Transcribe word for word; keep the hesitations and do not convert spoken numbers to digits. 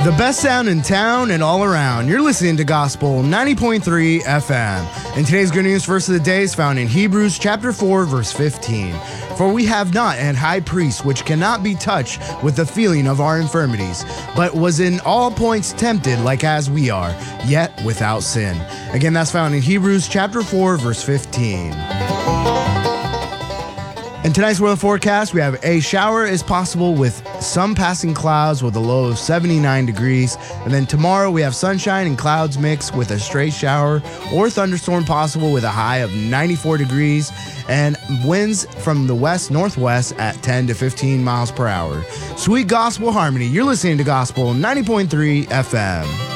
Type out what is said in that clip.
The best sound in town and all around. You're listening to Gospel ninety point three F M. And today's good news verse of the day is found in Hebrews chapter four, verse fifteen. For we have not an high priest which cannot be touched with the feeling of our infirmities, but was in all points tempted like as we are, yet without sin. Again, that's found in Hebrews chapter four, verse fifteen. In tonight's weather forecast, we have a shower is possible with some passing clouds with a low of seventy-nine degrees. And then tomorrow we have sunshine and clouds mixed with a straight shower or thunderstorm possible with a high of ninety-four degrees and winds from the west-northwest at ten to fifteen miles per hour. Sweet gospel harmony. You're listening to Gospel ninety point three F M.